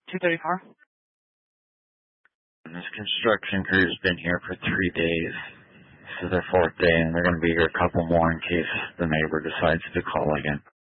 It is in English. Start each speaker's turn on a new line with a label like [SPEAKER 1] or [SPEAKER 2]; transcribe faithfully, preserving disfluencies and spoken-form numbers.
[SPEAKER 1] two thirty-four.
[SPEAKER 2] And this construction crew's been here for three days. This is their fourth day, and they're going to be here a couple more in case the neighbor decides to call again.